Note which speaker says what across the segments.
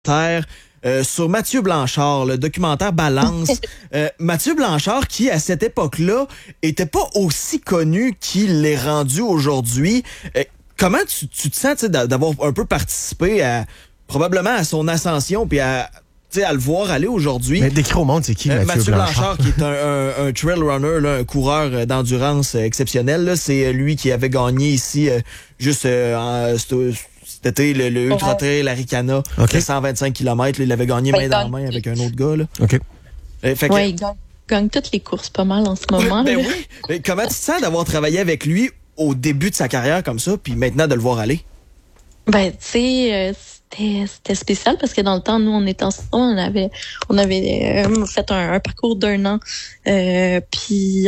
Speaker 1: Sur Mathieu Blanchard, le documentaire Balance. Mathieu Blanchard qui, à cette époque-là, était pas aussi connu qu'il l'est rendu aujourd'hui. Comment tu te sens d'avoir un peu participé probablement à son ascension puis à le voir aller aujourd'hui?
Speaker 2: Mais décris au monde, c'est qui
Speaker 1: Mathieu Blanchard qui est un trail runner, là, un coureur d'endurance exceptionnel. Là. C'est lui qui avait gagné ici cet été, le Ultra Trail Laricana, de 125 km. Là, il avait gagné main dans la main avec un autre gars. Là.
Speaker 2: OK.
Speaker 3: Il gagne toutes les courses pas mal en ce moment.
Speaker 1: Oui. Mais comment tu te sens d'avoir travaillé avec lui au début de sa carrière comme ça, puis maintenant de le voir aller?
Speaker 3: Tu sais, c'était spécial parce que dans le temps, nous, on était ensemble, on avait fait un parcours d'1 an. Puis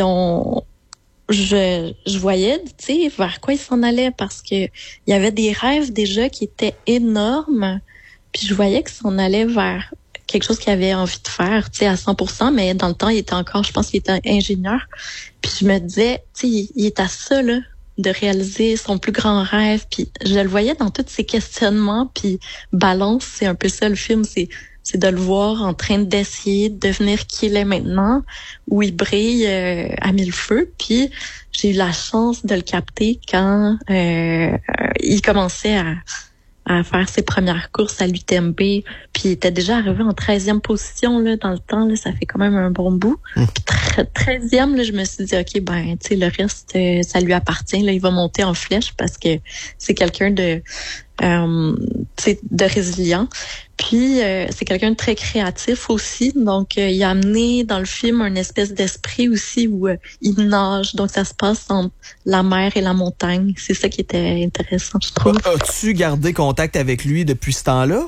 Speaker 3: je voyais, tu sais, vers quoi il s'en allait parce que il y avait des rêves déjà qui étaient énormes. Puis je voyais qu'il s'en allait vers quelque chose qu'il avait envie de faire, tu sais, à 100%, mais dans le temps, il était encore, je pense qu'il était ingénieur. Puis je me disais, tu sais, il est à ça, là, de réaliser son plus grand rêve. Puis je le voyais dans tous ses questionnements. Puis Balance, c'est un peu ça le film, c'est de le voir en train d'essayer de devenir qui il est maintenant, où il brille à mille feux. Puis j'ai eu la chance de le capter quand il commençait à faire ses premières courses à l'UTMB. Puis il était déjà arrivé en 13e position là, dans le temps. Là, ça fait quand même un bon bout. Puis 13e, là, je me suis dit, OK, tu sais, le reste, ça lui appartient. Là, il va monter en flèche parce que c'est quelqu'un de résilient. Puis c'est quelqu'un de très créatif aussi. Donc il a amené dans le film une espèce d'esprit aussi où il nage. Donc ça se passe entre la mer et la montagne. C'est ça qui était intéressant, je trouve.
Speaker 1: As-tu gardé contact avec lui depuis ce temps-là?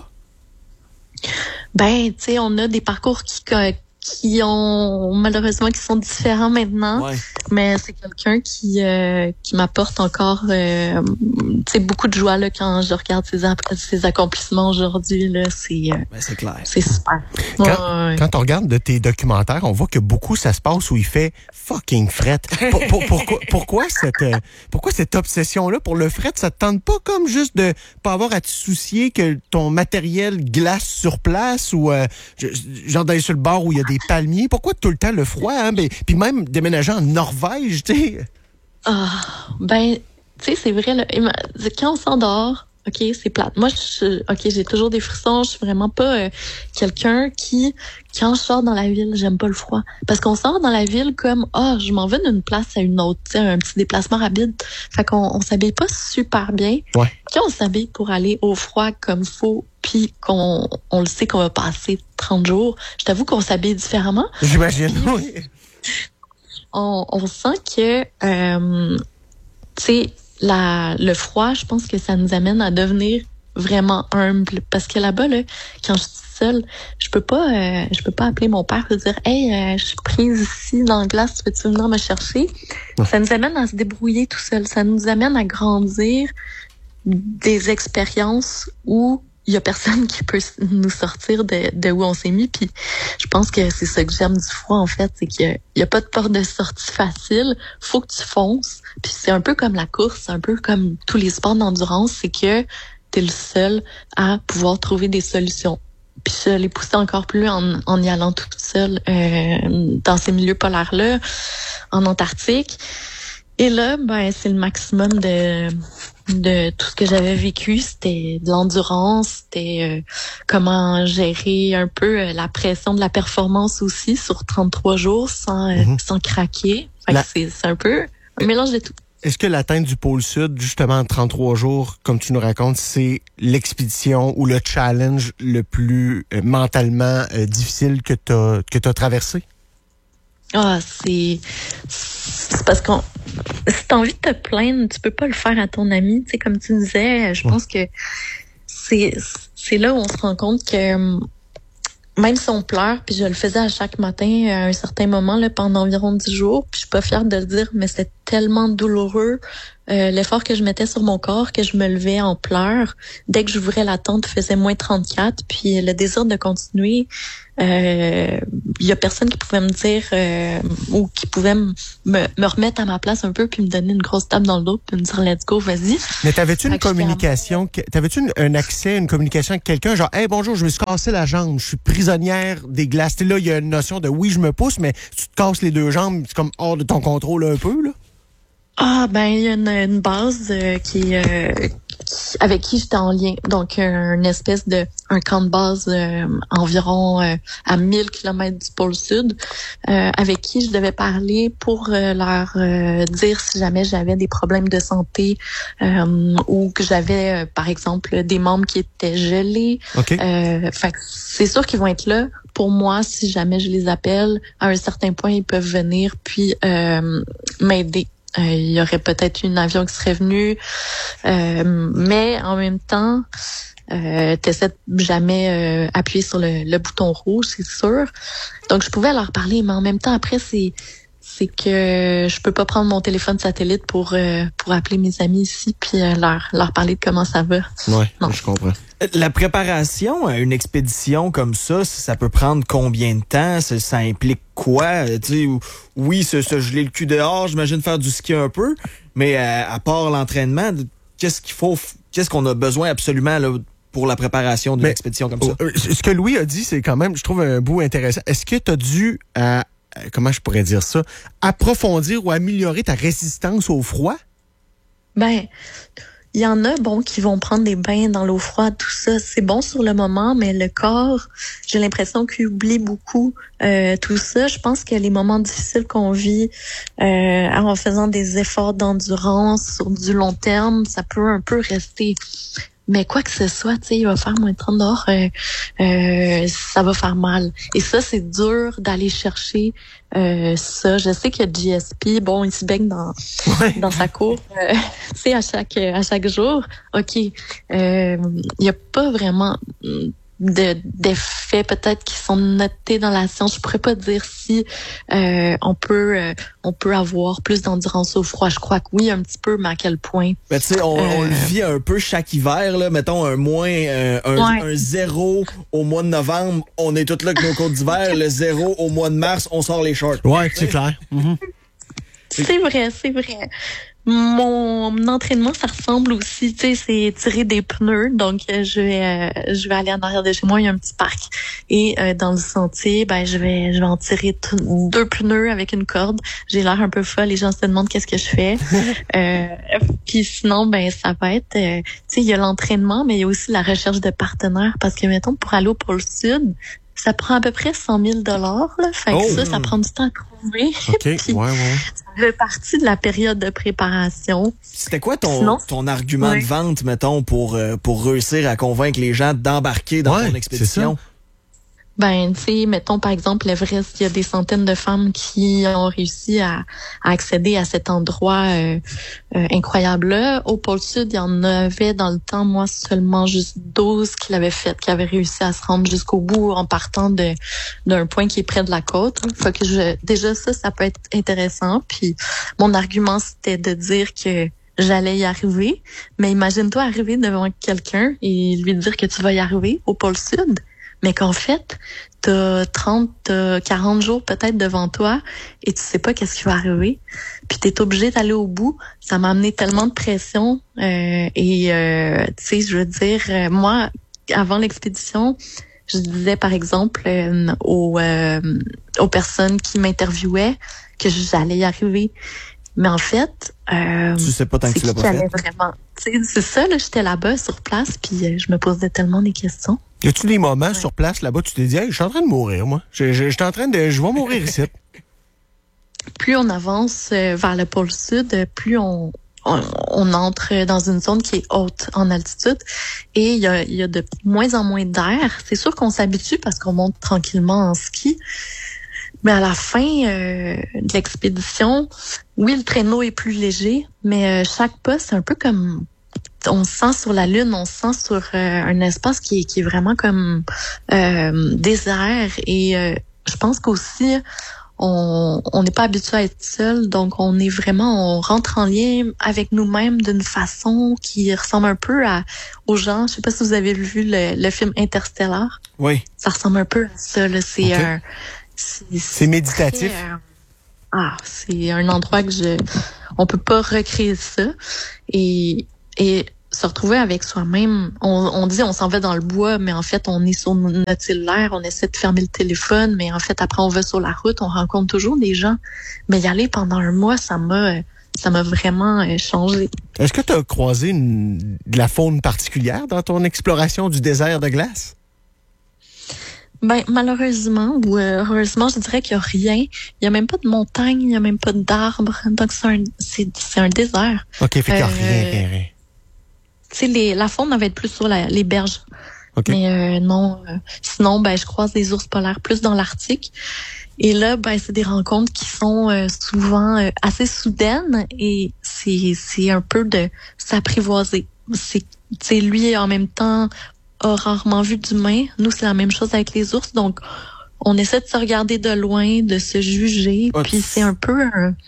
Speaker 3: Tu sais, on a des parcours qui sont différents maintenant, mais c'est quelqu'un qui m'apporte encore beaucoup de joie là quand je regarde ses accomplissements aujourd'hui là,
Speaker 1: c'est clair.
Speaker 3: C'est super.
Speaker 2: Quand on regarde de tes documentaires, on voit que beaucoup ça se passe où il fait fucking fret. Pourquoi cette obsession là pour le fret? Ça te tente pas comme juste de pas avoir à te soucier que ton matériel glace sur place ou genre d'aller sur le bord où il y a des palmiers? Pourquoi tout le temps le froid? Hein? Puis même déménager en Norvège, tu sais.
Speaker 3: Tu sais, c'est vrai, là, quand on sort dehors, OK, c'est plate. Moi, j'ai toujours des frissons. Je suis vraiment pas quelqu'un qui, quand je sors dans la ville, j'aime pas le froid. Parce qu'on sort dans la ville comme, je m'en vais d'une place à une autre, tu sais, un petit déplacement rapide. Fait qu'on s'habille pas super bien.
Speaker 2: Ouais.
Speaker 3: Quand on s'habille pour aller au froid comme faut, puis qu'on le sait qu'on va passer 30 jours, je t'avoue qu'on s'habille différemment.
Speaker 2: J'imagine, oui.
Speaker 3: On sent que, tu sais, le froid, je pense que ça nous amène à devenir vraiment humble. Parce que là-bas, là, quand je suis seule, je peux pas appeler mon père et dire, hey, je suis prise ici dans la glace, peux-tu venir me chercher? Ça nous amène à se débrouiller tout seul. Ça nous amène à grandir des expériences où il y a personne qui peut nous sortir de où on s'est mis. Puis je pense que c'est ça que j'aime du froid, en fait, c'est qu'il y a pas de porte de sortie facile. Faut que tu fonces. Puis c'est un peu comme la course, c'est un peu comme tous les sports d'endurance, c'est que t'es le seul à pouvoir trouver des solutions. Puis je l'ai poussé encore plus en y allant toute seule dans ces milieux polaires-là, en Antarctique. Et là, c'est le maximum de tout ce que j'avais vécu. C'était de l'endurance, c'était comment gérer un peu la pression de la performance aussi sur 33 jours sans craquer. Fait que c'est un peu un mélange de tout.
Speaker 2: Est-ce que l'atteinte du pôle Sud, justement, en 33 jours, comme tu nous racontes, c'est l'expédition ou le challenge le plus mentalement difficile que t'as traversé?
Speaker 3: C'est parce que si t'as envie de te plaindre, tu peux pas le faire à ton ami. Tu sais, comme tu disais, je pense que c'est là où on se rend compte que même si on pleure, puis je le faisais à chaque matin à un certain moment là, pendant environ 10 jours, puis je suis pas fière de le dire, mais c'est tellement douloureux l'effort que je mettais sur mon corps que je me levais en pleurs. Dès que j'ouvrais la tente, il faisait moins 34, puis le désir de continuer il y a personne qui pouvait me dire ou qui pouvait me remettre à ma place un peu puis me donner une grosse tape dans le dos puis me dire let's go, vas-y.
Speaker 2: Mais t'avais-tu une communication, un accès, une communication avec quelqu'un, genre hey bonjour, je me suis cassé la jambe, je suis prisonnière des glaces. Là, il y a une notion de oui, je me pousse, mais tu te casses les deux jambes, c'est comme hors de ton contrôle un peu, là.
Speaker 3: Ah, ben, il y a une base avec qui j'étais en lien. Donc, une espèce un camp de base environ à 1000 km du pôle sud, avec qui je devais parler pour leur dire si jamais j'avais des problèmes de santé ou que j'avais, par exemple, des membres qui étaient gelés.
Speaker 2: Okay.
Speaker 3: Fait que c'est sûr qu'ils vont être là. Pour moi, si jamais je les appelle, à un certain point, ils peuvent venir puis m'aider. Il y aurait peut-être une avion qui serait venue, mais en même temps, t'essaies de jamais appuyer sur le bouton rouge, c'est sûr. Donc, je pouvais leur parler, mais en même temps, après, c'est que je peux pas prendre mon téléphone satellite pour appeler mes amis ici puis leur parler de comment ça va.
Speaker 2: Ouais, non. Je comprends.
Speaker 1: La préparation à une expédition comme ça peut prendre combien de temps? Ça implique quoi? Oui, se geler le cul dehors, j'imagine faire du ski un peu, mais à part l'entraînement, qu'est-ce qu'on a besoin absolument là, pour la préparation d'une expédition comme ça?
Speaker 2: Ce que Louis a dit, c'est quand même, je trouve, un bout intéressant. Est-ce que tu as dû, comment je pourrais dire ça, approfondir ou améliorer ta résistance au froid?
Speaker 3: Ben, il y en a, qui vont prendre des bains dans l'eau froide, tout ça. C'est bon sur le moment, mais le corps, j'ai l'impression qu'il oublie beaucoup tout ça. Je pense que les moments difficiles qu'on vit en faisant des efforts d'endurance sur du long terme, ça peut un peu rester. Mais quoi que ce soit, il va faire moins 30 dehors, ça va faire mal. Et ça, c'est dur d'aller chercher ça. Je sais que GSP, il se baigne dans sa cour, à chaque jour. OK, il y a pas vraiment d'effets peut-être qui sont notés dans la science. Je pourrais pas dire si on peut avoir plus d'endurance au froid. Je crois que oui, un petit peu, mais à quel point?
Speaker 1: Ben, tu sais, on le vit un peu chaque hiver, là. Mettons un 0 au mois de novembre, on est tous là avec nos coats d'hiver. Le 0 au mois de mars, on sort les shorts.
Speaker 2: Ouais, c'est clair. Mm-hmm.
Speaker 3: C'est vrai. Mon entraînement, ça ressemble aussi, c'est tirer des pneus. Donc, je vais aller en arrière de chez moi, il y a un petit parc. Et dans le sentier, je vais en tirer 2 pneus avec une corde. J'ai l'air un peu folle, les gens se demandent qu'est-ce que je fais. Puis sinon, ça va être, il y a l'entraînement, mais il y a aussi la recherche de partenaires. Parce que, mettons, pour aller au pôle sud, ça prend à peu près 100 000 $, là. Fait que ça prend du temps à trouver.
Speaker 2: OK,
Speaker 3: Puis, ça fait partie de la période de préparation.
Speaker 1: C'était quoi ton argument de vente, mettons, pour réussir à convaincre les gens d'embarquer dans ton expédition?
Speaker 3: Mettons, par exemple, l'Everest, il y a des centaines de femmes qui ont réussi à accéder à cet endroit incroyable-là. Au pôle Sud, il y en avait dans le temps, moi, seulement juste 12 qui l'avaient fait, qui avaient réussi à se rendre jusqu'au bout en partant d'un point qui est près de la côte. Fait que déjà, ça peut être intéressant. Puis, mon argument, c'était de dire que j'allais y arriver. Mais imagine-toi arriver devant quelqu'un et lui dire que tu vas y arriver au pôle Sud. Mais qu'en fait, t'as 40 jours peut-être devant toi et tu sais pas qu'est-ce qui va arriver. Puis t'es obligé d'aller au bout. Ça m'a amené tellement de pression. Je veux dire, moi, avant l'expédition, je disais par exemple aux personnes qui m'interviewaient que j'allais y arriver. Mais en fait,
Speaker 1: tu sais pas tant que tu l'as pas fait.
Speaker 3: Vraiment, c'est ça, là, j'étais là-bas sur place, puis je me posais tellement des questions.
Speaker 2: Y a-tu des moments sur place là-bas, tu t'es dit, hey, je suis en train de mourir, moi. Je vais mourir ici.
Speaker 3: Plus on avance vers le pôle sud, plus on entre dans une zone qui est haute en altitude et il y a de moins en moins d'air. C'est sûr qu'on s'habitue parce qu'on monte tranquillement en ski. Mais à la fin de l'expédition, oui, le traîneau est plus léger, mais chaque pas, c'est un peu comme on se sent sur la Lune, on se sent sur un espace qui est vraiment comme désert. Et je pense qu'aussi, on n'est pas habitué à être seul, donc on rentre en lien avec nous-mêmes d'une façon qui ressemble un peu aux gens. Je sais pas si vous avez vu le film Interstellar.
Speaker 1: Oui.
Speaker 3: Ça ressemble un peu à ça. Là. C'est
Speaker 2: C'est méditatif.
Speaker 3: C'est un endroit que on peut pas recréer ça. Et se retrouver avec soi-même, on dit on s'en va dans le bois, mais en fait, on est sur notre cellulaire, on essaie de fermer le téléphone, mais en fait, après, on va sur la route, on rencontre toujours des gens. Mais y aller pendant un mois, ça m'a vraiment changé.
Speaker 2: Est-ce que tu as croisé de la faune particulière dans ton exploration du désert de glace?
Speaker 3: Ben, malheureusement ou heureusement, je dirais qu'il n'y a rien. Il n'y a même pas de montagne, il n'y a même pas d'arbres. Donc, c'est un désert.
Speaker 2: OK, fait qu'il n'y a rien.
Speaker 3: Tu sais, la faune va être plus sur les berges.
Speaker 2: Okay.
Speaker 3: Mais non. Sinon, ben, je croise des ours polaires plus dans l'Arctique. Et là, ben, c'est des rencontres qui sont souvent assez soudaines et c'est un peu de s'apprivoiser. C'est lui, en même temps, a rarement vu d'humain. Nous, c'est la même chose avec les ours. Donc, on essaie de se regarder de loin, de se juger. Puis c'est un peu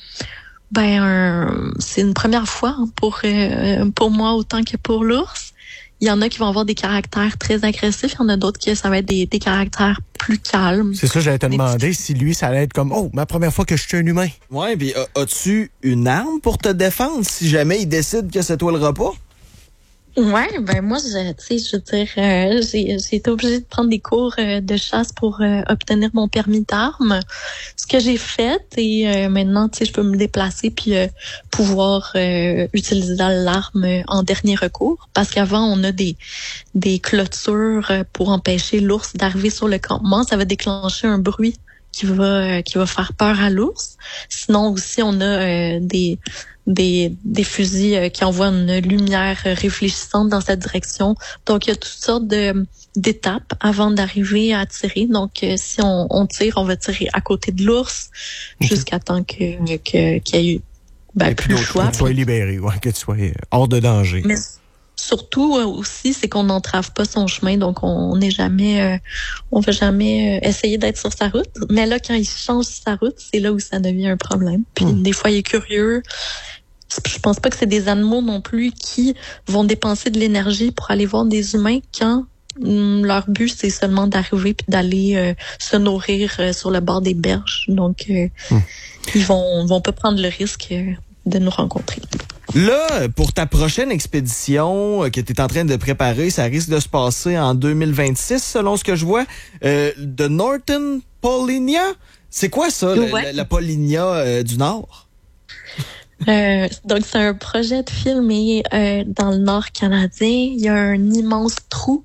Speaker 3: c'est une première fois pour moi autant que pour l'ours. Il y en a qui vont avoir des caractères très agressifs. Il y en a d'autres qui ça va être des caractères plus calmes.
Speaker 2: C'est ça, j'allais te demander si lui, ça allait être comme, ma première fois que je suis un humain.
Speaker 1: Ouais, puis as-tu une arme pour te défendre si jamais il décide que c'est toi le repas?
Speaker 3: Ouais, ben moi, je veux dire, j'ai été obligée de prendre des cours de chasse pour obtenir mon permis d'armes. Ce que j'ai fait, et maintenant, je peux me déplacer puis pouvoir utiliser l'arme en dernier recours. Parce qu'avant, on a des clôtures pour empêcher l'ours d'arriver sur le campement. Ça va déclencher un bruit qui va faire peur à l'ours. Sinon aussi, on a des fusils qui envoient une lumière réfléchissante dans cette direction. Donc, il y a toutes sortes d'étapes avant d'arriver à tirer. Donc, si on tire, on va tirer à côté de l'ours jusqu'à temps qu'il y ait eu plus le choix.
Speaker 2: Que tu sois libéré, que tu sois hors de danger.
Speaker 3: Mais surtout aussi, c'est qu'on n'entrave pas son chemin. Donc, on va jamais essayer d'être sur sa route. Mais là, quand il change sa route, c'est là où ça devient un problème. Puis, des fois, il est curieux. Je pense pas que c'est des animaux non plus qui vont dépenser de l'énergie pour aller voir des humains quand leur but, c'est seulement d'arriver puis d'aller se nourrir sur le bord des berges. Donc, ils vont pas prendre le risque de nous rencontrer.
Speaker 1: Là, pour ta prochaine expédition que tu es en train de préparer, ça risque de se passer en 2026, selon ce que je vois, de Northern Polynia. C'est quoi ça, la Polynia du Nord?
Speaker 3: Donc, c'est un projet de filmé dans le nord canadien. Il y a un immense trou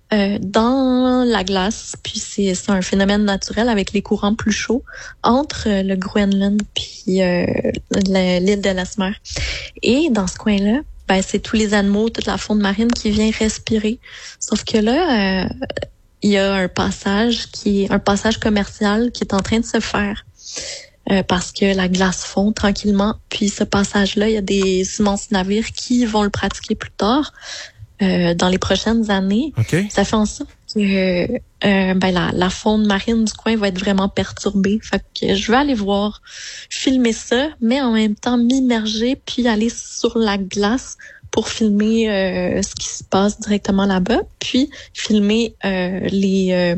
Speaker 3: dans la glace, puis c'est un phénomène naturel avec les courants plus chauds entre le Groenland puis l'île de l'Esmer. Et dans ce coin-là, c'est tous les animaux, toute la faune marine qui vient respirer. Sauf que là, il y a un passage commercial qui est en train de se faire. Parce que la glace fond tranquillement. Puis ce passage-là, il y a des immenses navires qui vont le pratiquer plus tard, dans les prochaines années.
Speaker 2: Okay.
Speaker 3: Ça fait en sorte que la faune marine du coin va être vraiment perturbée. Fait que je vais aller filmer ça, mais en même temps m'immerger puis aller sur la glace pour filmer ce qui se passe directement là-bas, puis filmer les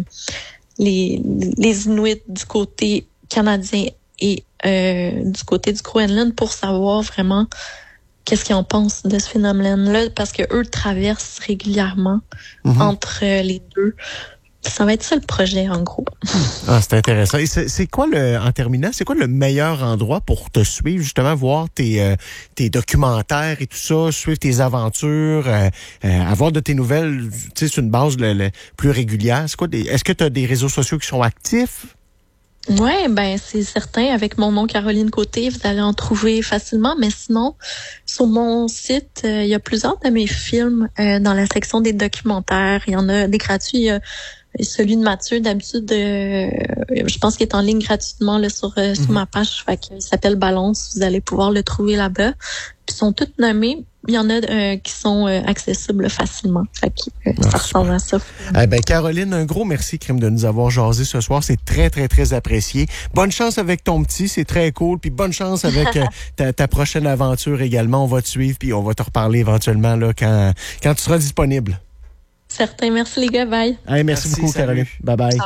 Speaker 3: Inuits du côté canadien et du côté du Groenland pour savoir vraiment qu'est-ce qu'ils en pensent de ce phénomène-là, parce que eux traversent régulièrement entre les deux. Ça va être ça le projet, en gros.
Speaker 2: C'est intéressant. Et c'est quoi, en terminant, c'est quoi le meilleur endroit pour te suivre, justement, voir tes documentaires et tout ça, suivre tes aventures, avoir de tes nouvelles, tu sais, sur une base plus régulière? C'est quoi est-ce que tu as des réseaux sociaux qui sont actifs?
Speaker 3: Ouais, c'est certain. Avec mon nom Caroline Côté, vous allez en trouver facilement. Mais sinon, sur mon site, il y a plusieurs de mes films dans la section des documentaires. Il y en a des gratuits. Il y a celui de Mathieu, d'habitude, je pense qu'il est en ligne gratuitement là, sur ma page. Fait que, il s'appelle Balance. Vous allez pouvoir le trouver là-bas. Puis ils sont toutes nommés. Il y en a qui sont accessibles facilement. Fait que ça ressemble à ça.
Speaker 2: Caroline, un gros merci, Crime, de nous avoir jasé ce soir. C'est très, très, très apprécié. Bonne chance avec ton petit, c'est très cool. Puis bonne chance avec ta prochaine aventure également. On va te suivre, puis on va te reparler éventuellement là, quand tu seras disponible.
Speaker 3: Certain. Merci les gars. Bye.
Speaker 2: Merci beaucoup,
Speaker 1: salut.
Speaker 2: Caroline. Bye bye.
Speaker 3: Ciao.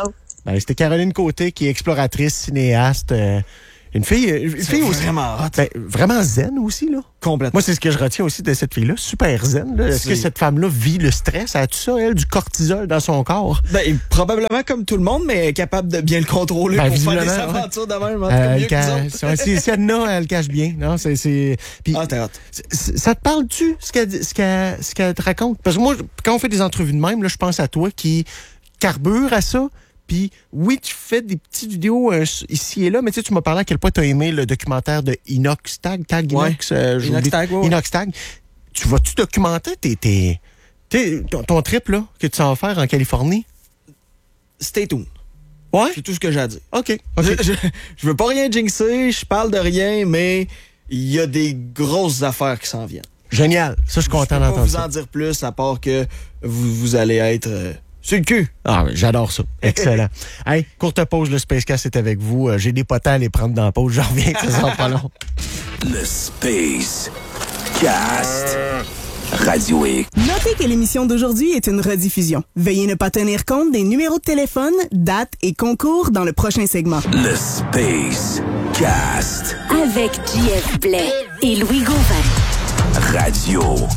Speaker 2: Ben, c'était Caroline Côté, qui est exploratrice, cinéaste, une fille aussi.
Speaker 1: Vraiment hot.
Speaker 2: Ben, vraiment zen aussi, là.
Speaker 1: Complètement.
Speaker 2: Moi, c'est ce que je retiens aussi de cette fille-là. Super zen, là. Est-ce que cette femme-là vit le stress? A-tu ça, elle, du cortisol dans son corps?
Speaker 1: Ben, probablement comme tout le monde, mais capable de bien le contrôler pour faire des aventures de même. En tout cas, mieux que nous autres.
Speaker 2: Si elle n'a, elle le cache bien. Non, Puis,
Speaker 1: t'es hot.
Speaker 2: Ça te parle-tu, ce qu'elle te raconte? Parce que moi, quand on fait des entrevues de même, là, je pense à toi qui carbure à ça. Puis oui, tu fais des petites vidéos ici et là, mais tu m'as parlé à quel point tu as aimé le documentaire de Inox Tag.
Speaker 1: Inox Tag, ouais.
Speaker 2: Inox Tag. Tu vas-tu documenter ton trip là, que tu vas faire en Californie?
Speaker 1: Stay tuned.
Speaker 2: Ouais?
Speaker 1: C'est tout ce que j'ai à dire.
Speaker 2: OK.
Speaker 1: Je veux pas rien jinxer, je parle de rien, mais il y a des grosses affaires qui s'en viennent.
Speaker 2: Génial. Ça, je suis content d'entendre ça.
Speaker 1: Je peux pas vous en dire plus, à part que vous allez être... sur le cul.
Speaker 2: Ah, j'adore ça. Excellent. Hey, courte pause, le Spacecast est avec vous. J'ai des potins à aller prendre dans la pause. Je reviens, ça sera pas long.
Speaker 4: Le Space Cast. Radio X.
Speaker 5: Notez que l'émission d'aujourd'hui est une rediffusion. Veuillez ne pas tenir compte des numéros de téléphone, dates et concours dans le prochain segment.
Speaker 4: Le Space Cast.
Speaker 6: Avec JF Blais et Louis Gauvin.
Speaker 4: Radio